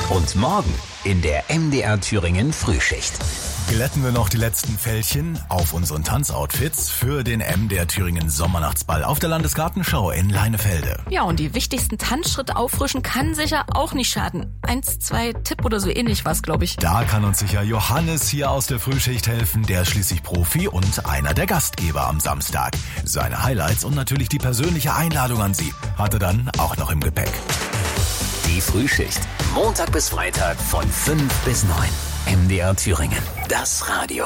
Und morgen in der MDR Thüringen Frühschicht. Glätten wir noch die letzten Fältchen auf unseren Tanzoutfits für den MDR Thüringen Sommernachtsball auf der Landesgartenschau in Leinefelde. Ja, und die wichtigsten Tanzschritte auffrischen kann sicher auch nicht schaden. 1, 2 Tipp oder so ähnlich was, glaube ich. Da kann uns sicher Johannes hier aus der Frühschicht helfen, der ist schließlich Profi und einer der Gastgeber am Samstag. Seine Highlights und natürlich die persönliche Einladung an Sie hat er dann auch noch im Gepäck. Die Frühschicht, Montag bis Freitag von 5 bis 9. MDR Thüringen, das Radio.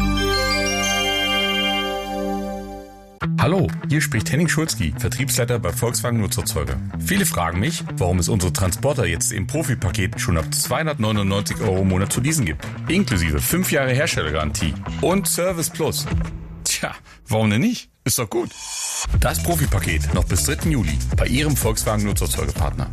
Hallo, hier spricht Henning Schulzki, Vertriebsleiter bei Volkswagen Nutzerzeuger. Viele fragen mich, warum es unsere Transporter jetzt im Profipaket schon ab 299 € im Monat zu leasen gibt. Inklusive 5 Jahre Herstellergarantie und Service Plus. Tja, warum denn nicht? Ist doch gut. Das Profipaket noch bis 3. Juli bei Ihrem Volkswagen Nutzerzeugerpartner.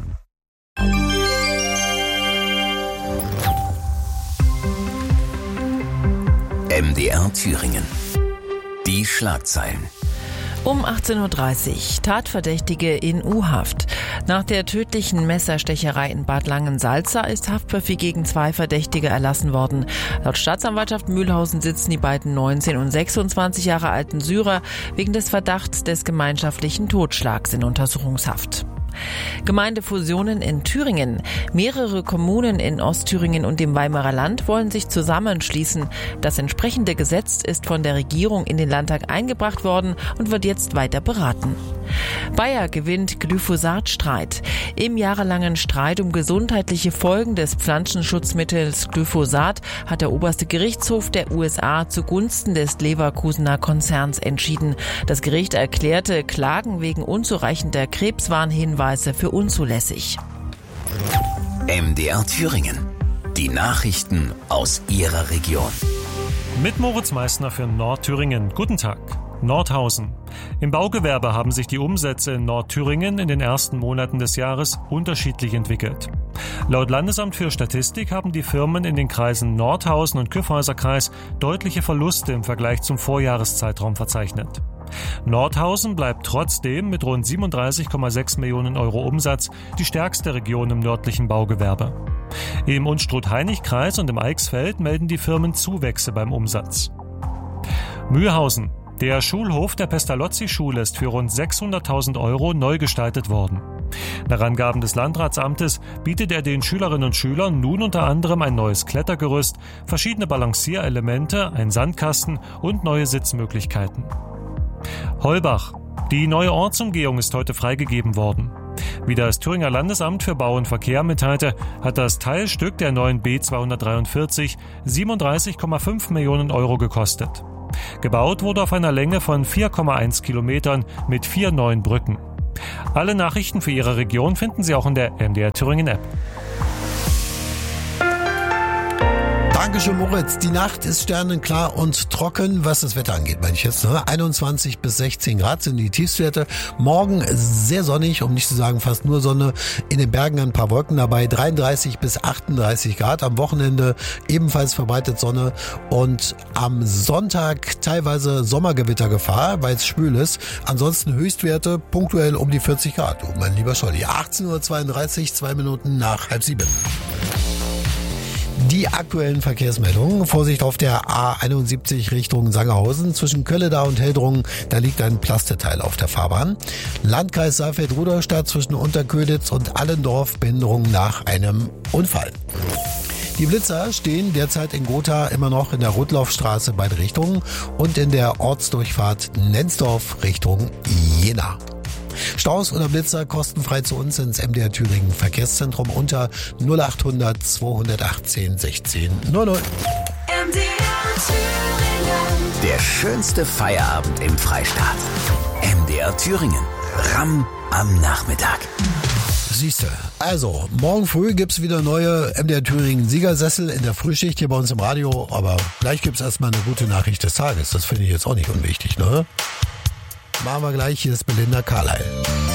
MDR Thüringen. Die Schlagzeilen. Um 18:30 Uhr, Tatverdächtige in U-Haft. Nach der tödlichen Messerstecherei in Bad Langensalza ist Haftbefehl gegen 2 Verdächtige erlassen worden. Laut Staatsanwaltschaft Mühlhausen sitzen die beiden 19 und 26 Jahre alten Syrer wegen des Verdachts des gemeinschaftlichen Totschlags in Untersuchungshaft. Gemeindefusionen in Thüringen. Mehrere Kommunen in Ostthüringen und dem Weimarer Land wollen sich zusammenschließen. Das entsprechende Gesetz ist von der Regierung in den Landtag eingebracht worden und wird jetzt weiter beraten. Bayer gewinnt Glyphosat-Streit. Im jahrelangen Streit um gesundheitliche Folgen des Pflanzenschutzmittels Glyphosat hat der oberste Gerichtshof der USA zugunsten des Leverkusener Konzerns entschieden. Das Gericht erklärte Klagen wegen unzureichender Krebswarnhinweise für unzulässig. MDR Thüringen. Die Nachrichten aus Ihrer Region. Mit Moritz Meissner für Nordthüringen. Guten Tag. Nordhausen. Im Baugewerbe haben sich die Umsätze in Nordthüringen in den ersten Monaten des Jahres unterschiedlich entwickelt. Laut Landesamt für Statistik haben die Firmen in den Kreisen Nordhausen und Kyffhäuserkreis deutliche Verluste im Vergleich zum Vorjahreszeitraum verzeichnet. Nordhausen bleibt trotzdem mit rund 37,6 Millionen € Umsatz die stärkste Region im nördlichen Baugewerbe. Im Unstrut-Hainich-Kreis und im Eichsfeld melden die Firmen Zuwächse beim Umsatz. Mühlhausen. Der Schulhof der Pestalozzi-Schule ist für rund 600.000 € neu gestaltet worden. Nach Angaben des Landratsamtes bietet er den Schülerinnen und Schülern nun unter anderem ein neues Klettergerüst, verschiedene Balancierelemente, einen Sandkasten und neue Sitzmöglichkeiten. Holbach. Die neue Ortsumgehung ist heute freigegeben worden. Wie das Thüringer Landesamt für Bau und Verkehr mitteilte, hat das Teilstück der neuen B243 37,5 Millionen € gekostet. Gebaut wurde auf einer Länge von 4,1 Kilometern mit 4 neuen Brücken. Alle Nachrichten für Ihre Region finden Sie auch in der MDR Thüringen App. Dankeschön, Moritz. Die Nacht ist sternenklar und trocken, was das Wetter angeht, meine ich jetzt. 21 bis 16 Grad sind die Tiefstwerte. Morgen sehr sonnig, um nicht zu sagen fast nur Sonne. In den Bergen ein paar Wolken dabei. 33 bis 38 Grad. Am Wochenende ebenfalls verbreitet Sonne. Und am Sonntag teilweise Sommergewittergefahr, weil es schwül ist. Ansonsten Höchstwerte punktuell um die 40 Grad. Oh, mein lieber Scholli. 18:32 Uhr, 2 Minuten nach 6:30. Die aktuellen Verkehrsmeldungen. Vorsicht auf der A71 Richtung Sangerhausen. Zwischen Kölledau und Heldrungen, da liegt ein Plasteteil auf der Fahrbahn. Landkreis Saalfeld-Rudolstadt zwischen Unterköditz und Allendorf, Behinderung nach einem Unfall. Die Blitzer stehen derzeit in Gotha immer noch in der Rotlaufstraße beide Richtungen und in der Ortsdurchfahrt Nenzdorf Richtung Jena. Staus oder Blitzer kostenfrei zu uns ins MDR Thüringen Verkehrszentrum unter 0800 218 16 00. Der schönste Feierabend im Freistaat. MDR Thüringen. Ramm am Nachmittag. Siehste. Also, morgen früh gibt's wieder neue MDR Thüringen Siegersessel in der Frühschicht hier bei uns im Radio. Aber gleich gibt's erstmal eine gute Nachricht des Tages. Das finde ich jetzt auch nicht unwichtig, ne? Machen wir gleich. Hier ist Belinda Carlisle.